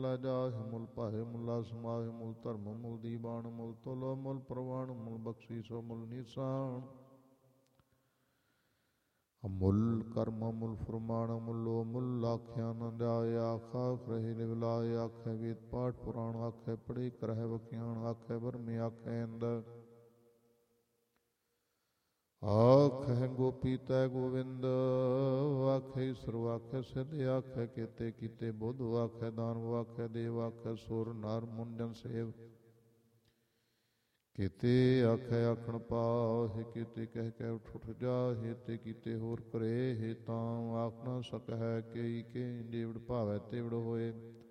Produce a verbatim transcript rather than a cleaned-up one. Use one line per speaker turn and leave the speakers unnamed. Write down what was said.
ਲੈ ਜਾਹਿ ਮੁਲ ਭਾਹਿ ਮੁਲਾ ਸਮਾਹਿ ਮੁਲ ਧਰਮ ਮੁਲ ਦੀਵਾਨ ਮੁਲ ਤੁਲ ਮੁਲ ਪ੍ਰਵਾਨ ਮੁਲ ਬਖਸ਼ੀਸੋ ਮੁਲ ਨੀਸਾਨ ਅਮੁੱਲ ਕਰਮ ਮੁਲ ਫਰਮਾਨ ਮੁੱਲੋ ਮੁੱਲ ਆਖਿਆ ਨ ਜਾਇ ਆਖਾ ਰਹੇ ਲਿਵਲਾਇ ਆਖੇ ਵੇਦ ਪਾਠ ਪੁਰਾਣ ਆਖੇ ਪੜ੍ਹੀ ਕਰਹਿ ਵਖਿਆਣ ਆਖੇ ਬਰਮੇ ਆਖੇ ਇੰਦ ਆਖੇ ਗੋਪੀ ਤੈ ਗੋਵਿੰਦ ਆਖੇ ਈਸਰ ਆਖੇ ਸਿੱਧ ਆਖੇ ਕੀਤੇ ਕੀਤੇ ਬੁੱਧ ਆਖੇ ਦਾਨਵ ਆਖੇ ਦੇਵ ਆਖੇ ਸੁਰ ਨਰ ਮੁੰਜਨ ਸੇਵ ਕੀਤੇ ਆਖੇ ਆਖਣ ਪਾਹਿ ਕੀਤੇ ਕਹਿ ਕਹਿ ਉਠ ਉਠ ਜਾਹਿ ਤੇ ਕੀਤੇ ਹੋਰ ਕਰੇ ਹੇ ਤਾਂ ਆਖ ਨਾ ਸਕੈ ਕਈ ਕੇ ਜਿਵੜ ਭਾਵੈ ਤਿਵੜ ਹੋਏ